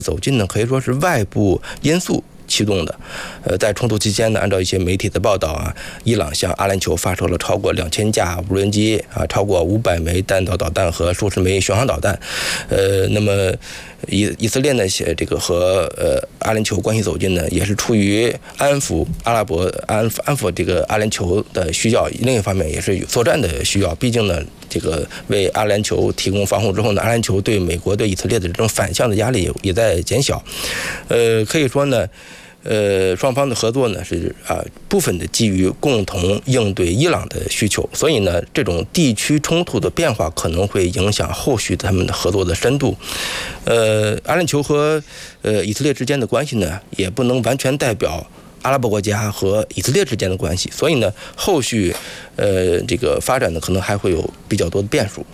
走近呢，可以说是外部因素启动的。在冲突期间呢，按照一些媒体的报道啊，伊朗向阿联酋发射了超过2000架无人机啊，超过500枚弹道导弹和数十枚巡航导弹。那么以色列呢，这个和阿联酋关系走近呢，也是出于安抚这个阿联酋的需要，另一方面也是作战的需要。毕竟呢，这个为阿联酋提供防护之后呢，阿联酋对美国对以色列的这种反向的压力也在减小。可以说呢，双方的合作呢是部分的基于共同应对伊朗的需求，所以呢，这种地区冲突的变化可能会影响后续他们的合作的深度。阿联酋和以色列之间的关系呢，也不能完全代表阿拉伯国家和以色列之间的关系，所以呢，后续这个发展呢，可能还会有比较多的变数。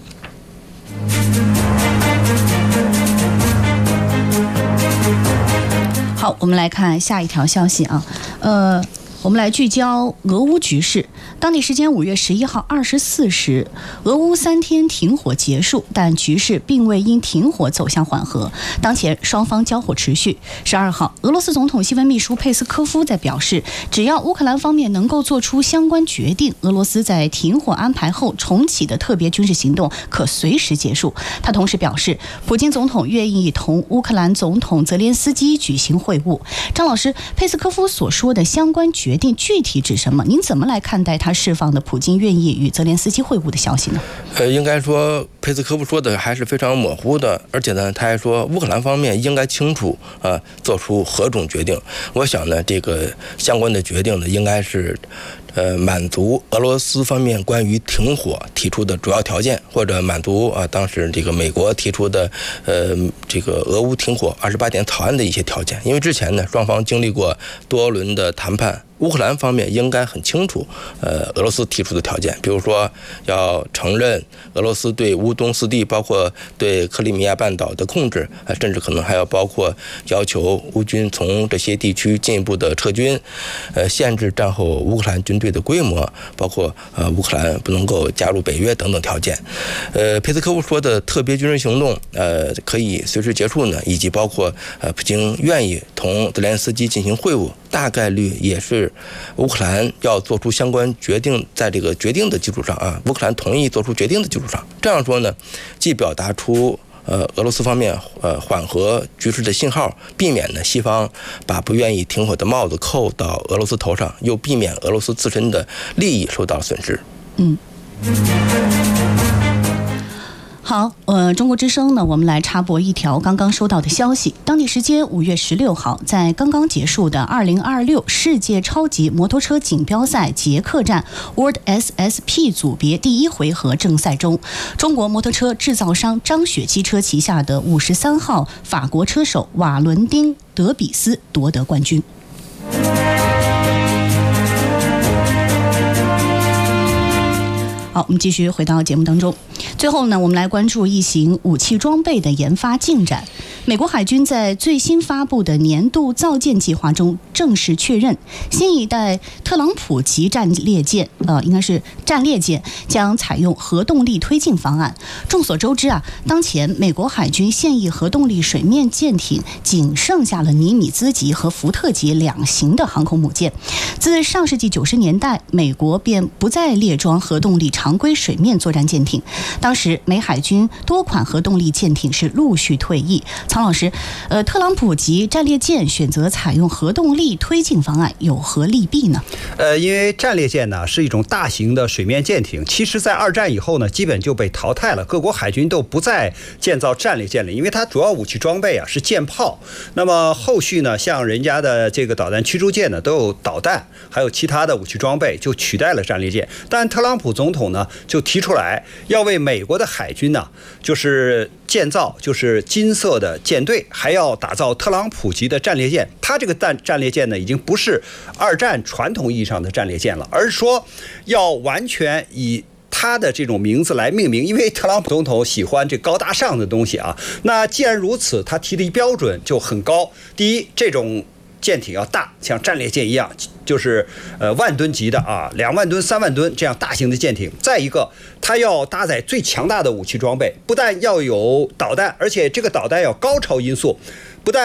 好，我们来看下一条消息啊，我们来聚焦俄乌局势。当地时间5月11号24时，俄乌3天停火结束，但局势并未因停火走向缓和。当前双方交火持续。12号，俄罗斯总统新闻秘书佩斯科夫在表示，只要乌克兰方面能够做出相关决定，俄罗斯在停火安排后重启的特别军事行动可随时结束。他同时表示，普京总统愿意同乌克兰总统泽连斯基举行会晤。张老师，佩斯科夫所说的相关决定具体指什么？您怎么来看待他释放的普京愿意与泽连斯基会晤的消息呢？ 应该说佩斯科夫说的还是非常模糊的，而且呢，他还说乌克兰方面应该清楚做出何种决定。我想呢，这个相关的决定呢，应该是满足俄罗斯方面关于停火提出的主要条件，或者满足当时这个美国提出的这个俄乌停火28点草案的一些条件。因为之前呢，双方经历过多轮的谈判，乌克兰方面应该很清楚俄罗斯提出的条件，比如说要承认俄罗斯对乌东4地，包括对克里米亚半岛的控制，甚至可能还要包括要求乌军从这些地区进一步的撤军，限制战后乌克兰军队的规模，包括乌克兰不能够加入北约等等条件。佩斯科夫说的特别军事行动可以随时结束呢，以及包括普京愿意同泽连斯基进行会晤，大概率也是乌克兰要做出相关决定，在这个决定的基础上乌克兰同意做出决定的基础上，这样说呢，既表达出俄罗斯方面缓和局势的信号，避免呢西方把不愿意停火的帽子扣到俄罗斯头上，又避免俄罗斯自身的利益受到损失。 好，中国之声呢，我们来插播一条刚刚收到的消息。当地时间5月16号，在刚刚结束的2026世界超级摩托车锦标赛捷克站 World SSP 组别第1回合正赛中，中国摩托车制造商张雪汽车旗下的53号法国车手瓦伦丁·德比斯夺得冠军。好，我们继续回到节目当中。最后呢，我们来关注一型武器装备的研发进展。美国海军在最新发布的年度造舰计划中正式确认，新一代特朗普级战列舰，应该是战列舰将采用核动力推进方案。众所周知当前美国海军现役核动力水面舰艇仅剩下了尼米兹级和福特级2型的航空母舰。自上世纪90年代，美国便不再列装核动力常规水面作战舰艇。当时美海军多款核动力舰艇是陆续退役。曹老师，特朗普级战列舰选择采用核动力推进方案有何利弊呢？ 因为战列舰呢是一种大型的水面舰艇，其实在2战以后呢基本就被淘汰了，各国海军都不再建造战列舰了，因为它主要武器装备是舰炮。那么后续呢，像人家的这个导弹驱逐舰呢都有导弹，还有其他的武器装备，就取代了战列舰。但特朗普总统呢就提出来要为美国的海军呢就是建造就是金色的舰队，还要打造特朗普级的战列舰。它这个战列舰呢已经不是2战传统意义上的战列舰了，而是说要完全以他的这种名字来命名，因为特朗普总统喜欢这高大上的东西那既然如此，他提的标准就很高。第一，这种舰艇要大，像战列舰一样，就是万吨级的2万吨、3万吨这样大型的舰艇。再一个，它要搭载最强大的武器装备，不但要有导弹，而且这个导弹要高超音速。